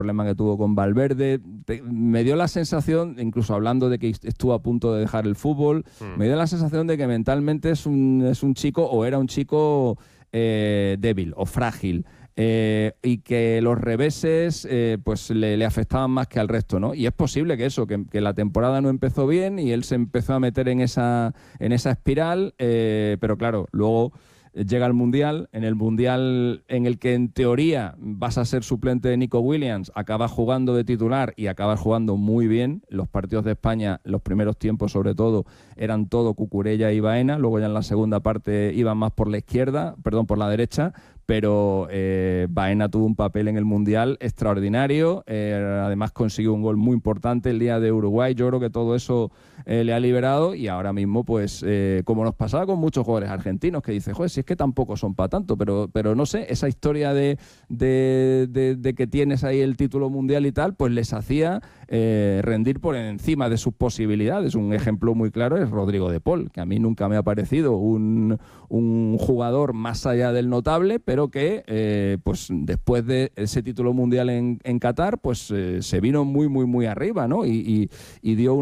problema que tuvo con Valverde. Me dio la sensación, incluso hablando de que estuvo a punto de dejar el fútbol, me dio la sensación de que mentalmente es un chico, o era un chico débil o frágil. Y que los reveses pues le afectaban más que al resto, ¿no? Y es posible que eso, que la temporada no empezó bien y él se empezó a meter en esa espiral, pero claro, luego llega el Mundial, en el Mundial en el que en teoría vas a ser suplente de Nico Williams, acabas jugando de titular y acabas jugando muy bien. Los partidos de España, los primeros tiempos sobre todo, eran todo Cucurella y Baena, luego ya en la segunda parte iban más por la derecha, pero Baena tuvo un papel en el Mundial extraordinario, además consiguió un gol muy importante el día de Uruguay. Yo creo que todo eso le ha liberado, y ahora mismo, pues como nos pasaba con muchos jugadores argentinos, que dice, joder, si es que tampoco son para tanto, pero no sé, esa historia de que tienes ahí el título mundial y tal, pues les hacía rendir por encima de sus posibilidades. Un ejemplo muy claro es Rodrigo de Paul, que a mí nunca me ha parecido un jugador más allá del notable, pero que pues después de ese título mundial en Qatar, pues se vino muy, muy, muy arriba, ¿no? Y dio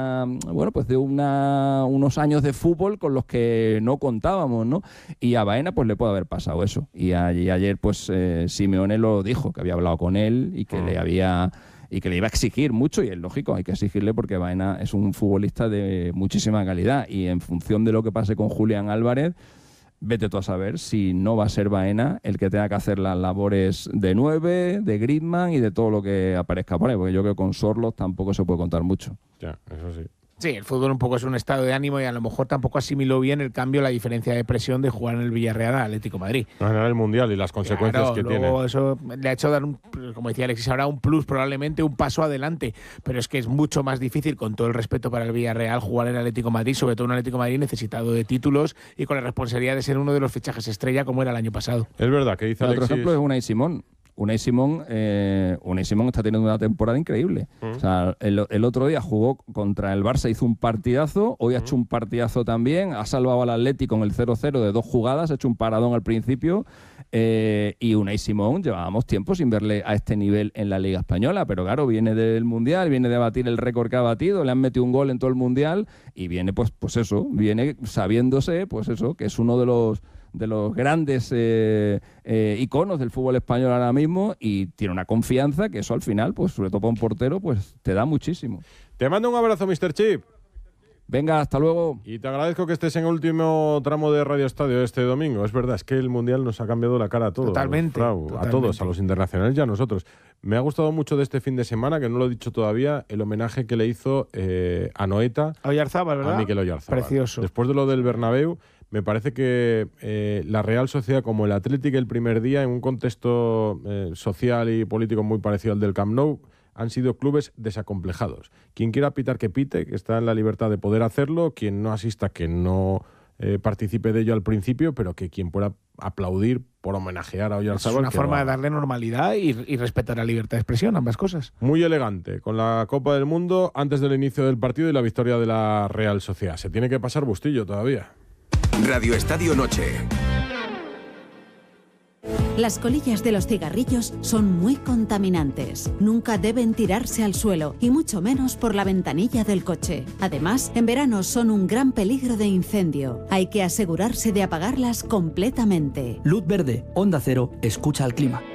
unos años de fútbol con los que no contábamos, ¿no? Y a Baena pues le puede haber pasado eso. Y ayer pues Simeone lo dijo, que había hablado con él y que le iba a exigir mucho, y es lógico, hay que exigirle porque Baena es un futbolista de muchísima calidad, y en función de lo que pase con Julián Álvarez, vete tú a saber si no va a ser Baena el que tenga que hacer las labores de 9, de Griezmann y de todo lo que aparezca por ahí, porque yo creo que con Sorloth tampoco se puede contar mucho. Ya, eso sí. Sí, el fútbol un poco es un estado de ánimo, y a lo mejor tampoco asimiló bien el cambio, la diferencia de presión de jugar en el Villarreal al Atlético de Madrid. Ganar el Mundial y las consecuencias que tiene. Eso le ha hecho dar, como decía Alexis, ahora un plus, probablemente un paso adelante, pero es que es mucho más difícil, con todo el respeto para el Villarreal, jugar en el Atlético de Madrid, sobre todo un Atlético de Madrid necesitado de títulos y con la responsabilidad de ser uno de los fichajes estrella como era el año pasado. Es verdad que dice Alexis. Otro ejemplo es Unai Simón. Unai Simón está teniendo una temporada increíble. O sea, el otro día jugó contra el Barça, hizo un partidazo, hoy ha hecho un partidazo también, ha salvado al Atleti con el 0-0 de 2 jugadas, ha hecho un paradón al principio, y Unai Simón llevábamos tiempo sin verle a este nivel en la Liga Española, pero claro, viene del Mundial, viene de batir el récord que ha batido, le han metido un gol en todo el Mundial, y viene pues eso, viene sabiéndose, pues eso, que es uno de los grandes iconos del fútbol español ahora mismo, y tiene una confianza que eso al final, pues sobre todo para un portero, pues te da muchísimo. Te mando un abrazo, Mr. Chip. Venga, hasta luego. Y te agradezco que estés en el último tramo de Radio Estadio este domingo. Es verdad, es que el Mundial nos ha cambiado la cara a todos. Totalmente. A todos, a los internacionales y a nosotros. Me ha gustado mucho de este fin de semana, que no lo he dicho todavía, el homenaje que le hizo a Noeta. Oyarzábal, ¿verdad? A Mikel Oyarzábal. Precioso. Después de lo del Bernabéu, me parece que la Real Sociedad, como el Atlético el primer día, en un contexto social y político muy parecido al del Camp Nou, han sido clubes desacomplejados. Quien quiera pitar que pite, que está en la libertad de poder hacerlo, quien no asista que no participe de ello al principio, pero que quien pueda aplaudir por homenajear a Oyarzábal. Es una forma de darle normalidad y respetar la libertad de expresión, ambas cosas. Muy elegante, con la Copa del Mundo antes del inicio del partido y la victoria de la Real Sociedad. Se tiene que pasar Bustillo todavía. Radio Estadio Noche. Las colillas de los cigarrillos son muy contaminantes. Nunca deben tirarse al suelo, y mucho menos por la ventanilla del coche. Además, en verano son un gran peligro de incendio. Hay que asegurarse de apagarlas completamente. Luz verde, Onda Cero, escucha al clima.